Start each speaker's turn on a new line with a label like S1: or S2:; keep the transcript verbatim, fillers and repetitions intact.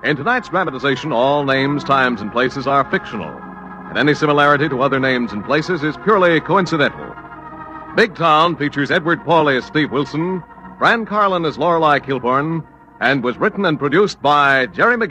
S1: In tonight's dramatization, all names, times, and places are fictional, and any similarity to other names and places is purely coincidental. Big Town features Edward Pauley as Steve Wilson, Fran Carlin as Lorelei Kilborn, and was written and produced by Jerry McGee.